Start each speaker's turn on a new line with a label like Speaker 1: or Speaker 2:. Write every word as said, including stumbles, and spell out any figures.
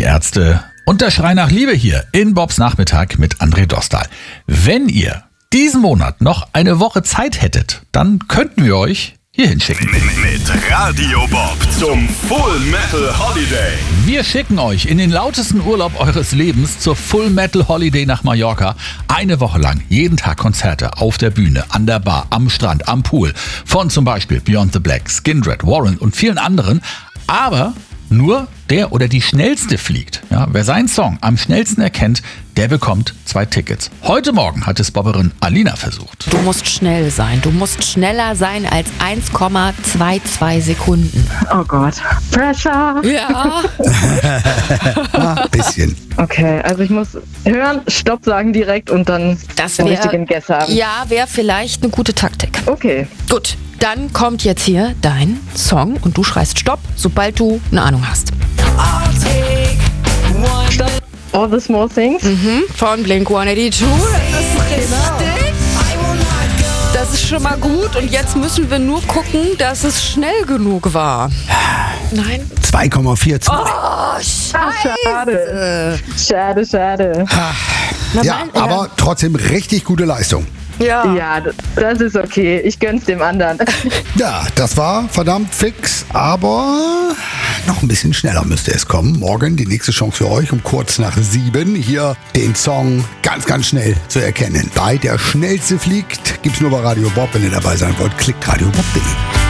Speaker 1: Ärzte und der Schrei nach Liebe hier in Bobs Nachmittag mit André Dostal. Wenn ihr diesen Monat noch eine Woche Zeit hättet, dann könnten wir euch hier hinschicken.
Speaker 2: Mit Radio Bob zum Full Metal Holiday.
Speaker 1: Wir schicken euch in den lautesten Urlaub eures Lebens zur Full Metal Holiday nach Mallorca. Eine Woche lang, jeden Tag Konzerte auf der Bühne, an der Bar, am Strand, am Pool. Von zum Beispiel Beyond the Black, Skindred, Warrant und vielen anderen. Aber nur der oder die Schnellste fliegt. Ja, wer seinen Song am schnellsten erkennt, der bekommt zwei Tickets. Heute Morgen hat es Bobberin Alina versucht.
Speaker 3: Du musst schnell sein. Du musst schneller sein als eins Komma zweiundzwanzig Sekunden.
Speaker 4: Oh Gott. Pressure.
Speaker 3: Ja.
Speaker 5: Ein bisschen.
Speaker 4: Okay, also ich muss hören, Stopp sagen direkt und dann
Speaker 3: Das
Speaker 4: den
Speaker 3: wär-
Speaker 4: richtigen Guess haben.
Speaker 3: Ja, wäre vielleicht eine gute Taktik.
Speaker 4: Okay.
Speaker 3: Gut, dann kommt jetzt hier dein Song und du schreist Stopp, sobald du eine Ahnung hast.
Speaker 4: Stopp. All the small things.
Speaker 3: Mhm, von Blink hundertzweiundachtzig. Das ist richtig. Das ist schon mal gut und jetzt müssen wir nur gucken, dass es schnell genug war. Nein.
Speaker 5: zwei Komma vierzehn.
Speaker 3: Oh,
Speaker 4: Schade. Schade, schade.
Speaker 5: Ja, aber trotzdem richtig gute Leistung.
Speaker 3: Ja.
Speaker 4: Ja, d- das ist okay. Ich gönn's dem anderen.
Speaker 5: Ja, das war verdammt fix, aber noch ein bisschen schneller müsste es kommen. Morgen die nächste Chance für euch um kurz nach sieben hier den Song ganz, ganz schnell zu erkennen. Bei der Schnellste fliegt gibt's nur bei Radio Bob. Wenn ihr dabei sein wollt, klickt radio bob punkt de.